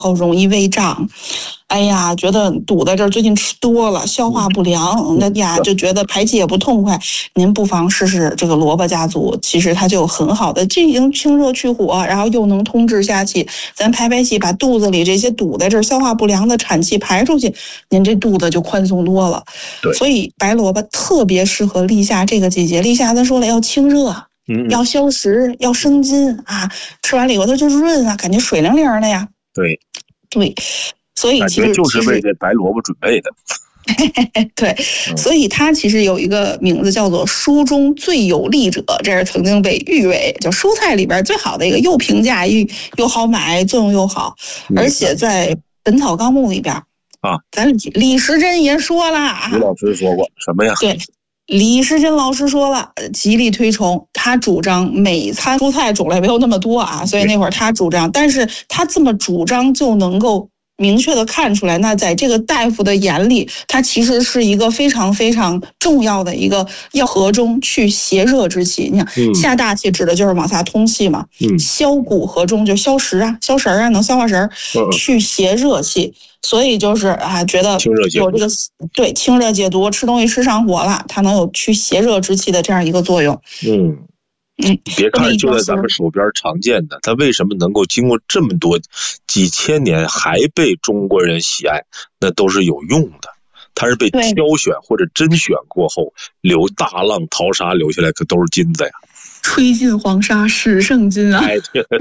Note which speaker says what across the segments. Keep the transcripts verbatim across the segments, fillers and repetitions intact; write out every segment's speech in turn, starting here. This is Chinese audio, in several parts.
Speaker 1: 后容易胃胀。哎呀，觉得堵在这儿，最近吃多了，消化不良，那呀就觉得排气也不痛快。您不妨试试这个萝卜家族，其实它就有很好的，既能清热去火，然后又能通滞下气，咱排排气，把肚子里这些堵在这儿消化不良的产气排出去，您这肚子就宽松多了。所以白萝卜特别适合立夏这个季节。立夏咱说了要清热。嗯，要消食，要生津啊！吃完了以后它就润啊，感觉水灵灵的呀。
Speaker 2: 对，
Speaker 1: 对，所以其实
Speaker 2: 就是为这白萝卜准备的。
Speaker 1: 对，所以它其实有一个名字叫做“蔬中最有利者”，这是曾经被誉为就蔬菜里边最好的一个，又平价又又好买，作用又好，而且在《本草纲目》里边
Speaker 2: 啊，
Speaker 1: 咱李时珍也说了，
Speaker 2: 李老师说过什么呀？
Speaker 1: 对。李时珍老师说了，极力推崇，他主张每餐蔬菜种类没有那么多啊，所以那会儿他主张，但是他这么主张就能够明确的看出来，那在这个大夫的眼里，它其实是一个非常非常重要的一个要和中去邪热之气。你看，嗯、下大气指的就是往下通气嘛，嗯、消谷和中就消食啊，消食啊，能消化食，嗯、去邪热气。所以就是啊，觉得有这个对清热解毒，吃东西吃上火了，它能有去邪热之气的这样一个作用。
Speaker 2: 嗯嗯，别看就在咱们手边常见的，它为什么能够经过这么多几千年还被中国人喜爱？那都是有用的，它是被挑选或者甄选过后留大浪淘沙留下来，可都是金子呀。
Speaker 1: 吹尽黄沙始胜金啊！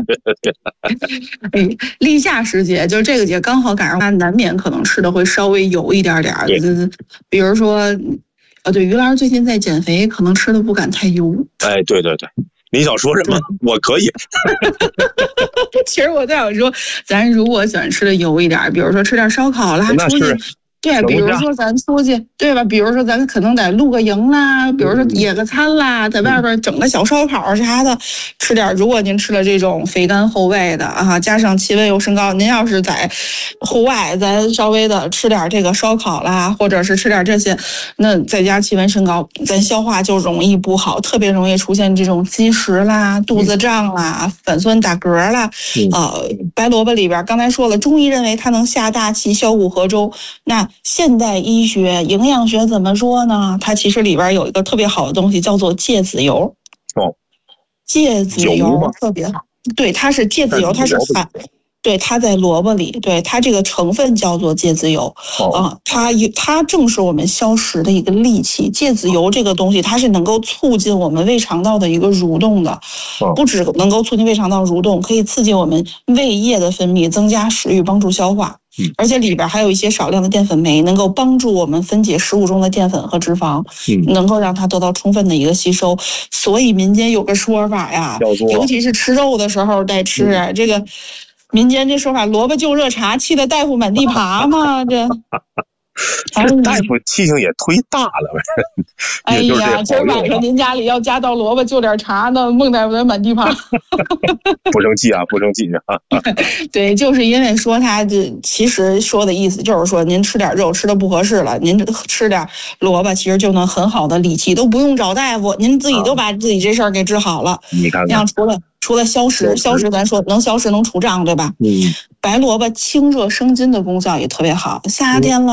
Speaker 1: 哎，立夏时节，就这个节刚好赶上，它难免可能吃的会稍微油一点点儿。比如说，呃，对，于老师最近在减肥，可能吃的不敢太油。
Speaker 2: 哎，对对对，你想说什么？我可以。
Speaker 1: 其实我在想说，咱如果喜欢吃的油一点，比如说吃点烧烤啦，出去。对，比如说咱出去，对吧？比如说咱可能得露个营啦，比如说野个餐啦，在外边整个小烧烤啥的，吃点。如果您吃了这种肥甘厚味的啊，加上气温又升高，您要是在户外，咱稍微的吃点这个烧烤啦，或者是吃点这些，那在家气温升高，咱消化就容易不好，特别容易出现这种积食啦、肚子胀啦、反酸打嗝啦。呃，白萝卜里边刚才说了，中医认为它能下大气、消谷和中，那现代医学营养学怎么说呢？它其实里边有一个特别好的东西叫做芥子油。
Speaker 2: 哦，
Speaker 1: 芥子油特别好，对，它是芥子油，它是含，对，它在萝卜里，对，它这个成分叫做芥子油。哦、啊，它它正是我们消食的一个利器。芥子油这个东西，它是能够促进我们胃肠道的一个蠕动的，哦、不只能够促进胃肠道蠕动，可以刺激我们胃液的分泌，增加食欲，帮助消化。而且里边还有一些少量的淀粉酶，能够帮助我们分解食物中的淀粉和脂肪，嗯、能够让它得到充分的一个吸收。所以民间有个说法呀，尤其是吃肉的时候得吃、嗯、这个。民间这说法，萝卜就热茶，气得大夫满地爬嘛，这。
Speaker 2: 这大夫气性也忒大了呗。
Speaker 1: 哎呀，今晚上您家里要加到萝卜就点茶呢，孟大夫得满地爬。
Speaker 2: 不生气啊，不生气啊。
Speaker 1: 对，就是因为说他这其实说的意思就是说，您吃点肉吃的不合适了，您吃点萝卜其实就能很好的理气，都不用找大夫，您自己都把自己这事儿给治好了。
Speaker 2: 你看看，
Speaker 1: 像除了除了消食，消食咱说能消食能除胀，对吧？
Speaker 2: 嗯，
Speaker 1: 白萝卜清热生津的功效也特别好，夏天了。